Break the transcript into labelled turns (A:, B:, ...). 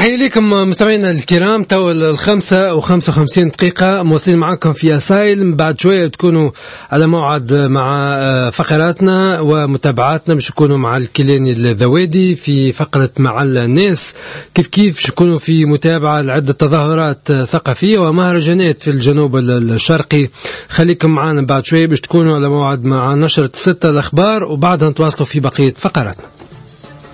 A: تحية لكم مستمعينا الكرام. تو 5:55 دقيقة مواصلين معكم في أسايل. بعد شوية تكونوا على موعد مع فقراتنا ومتابعاتنا، باش يكونوا مع الكيلاني الذوادي في فقرة مع الناس. كيف باش يكونوا في متابعة لعدة تظاهرات ثقافية ومهرجانات في الجنوب الشرقي. خليكم معنا بعد شوية باش تكونوا على موعد مع نشرة 6 الأخبار، وبعدها نتواصلوا في بقية فقراتنا.